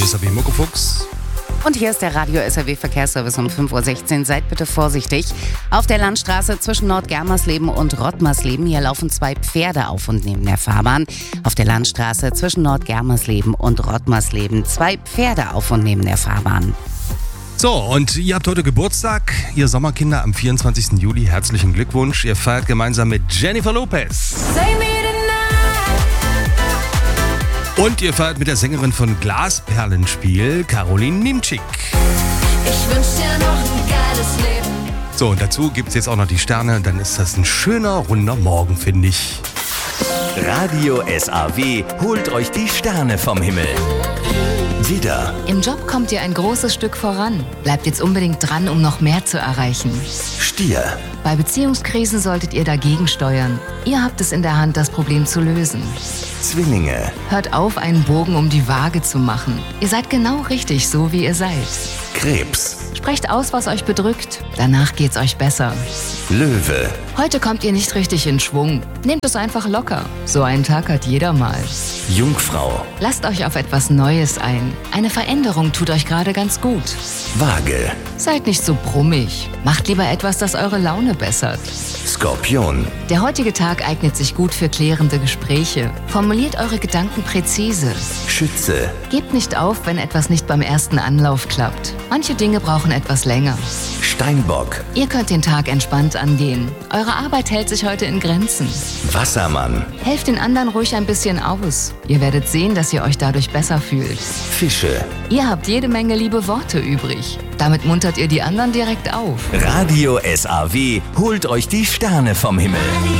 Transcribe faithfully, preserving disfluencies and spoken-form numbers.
ist der Muckefuchs. Und hier ist der Radio S R W Verkehrsservice um fünf Uhr sechzehn. Seid bitte vorsichtig. Auf der Landstraße zwischen Nordgermersleben und Rottmarsleben, hier laufen zwei Pferde auf und neben der Fahrbahn. Auf der Landstraße zwischen Nordgermersleben und Rottmarsleben, zwei Pferde auf und neben der Fahrbahn. So, und ihr habt heute Geburtstag, ihr Sommerkinder, am vierundzwanzigsten Juli. Herzlichen Glückwunsch. Ihr feiert gemeinsam mit Jennifer Lopez. Und ihr feiert mit der Sängerin von Glasperlenspiel, Caroline Niemczyk. Ich wünsch dir noch ein geiles Leben. So, und dazu gibt's jetzt auch noch die Sterne. Dann ist das ein schöner, runder Morgen, finde ich. Radio S A W holt euch die Sterne vom Himmel. Widder, Im Job kommt ihr ein großes Stück voran. Bleibt jetzt unbedingt dran, um noch mehr zu erreichen. Stier, Bei Beziehungskrisen solltet ihr dagegen steuern. Ihr habt es in der Hand, das Problem zu lösen. Zwillinge, Hört auf, einen Bogen um die Waage zu machen. Ihr seid genau richtig, so wie ihr seid. Krebs, Sprecht aus, was euch bedrückt. Danach geht's euch besser. Löwe, Heute kommt ihr nicht richtig in Schwung. Nehmt es einfach locker. So einen Tag hat jeder mal. Jungfrau, Lasst euch auf etwas Neues ein. Eine Veränderung tut euch gerade ganz gut. Waage, Seid nicht so brummig. Macht lieber etwas, das eure Laune bessert. Skorpion, Der heutige Tag eignet sich gut für klärende Gespräche. Formuliert eure Gedanken präzise. Schütze, Gebt nicht auf, wenn etwas nicht beim ersten Anlauf klappt. Manche Dinge brauchen etwas länger. Steinbock, Ihr könnt den Tag entspannt angehen. Eure Arbeit hält sich heute in Grenzen. Wassermann, Helft den anderen ruhig ein bisschen aus. Ihr werdet sehen, dass ihr euch dadurch besser fühlt. Fische. Ihr habt jede Menge liebe Worte übrig. Damit muntert ihr die anderen direkt auf. Radio S A W holt euch die Sterne vom Himmel.